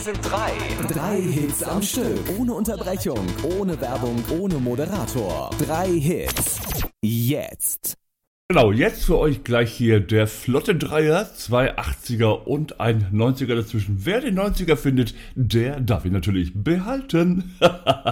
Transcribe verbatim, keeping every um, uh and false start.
sind drei. Drei Hits am Stück. Ohne Unterbrechung, ohne Werbung, ohne Moderator. Drei Hits. Jetzt. Genau, jetzt für euch gleich hier der flotte Dreier, zwei achtziger und ein neunziger dazwischen. Wer den neunziger findet, der darf ihn natürlich behalten.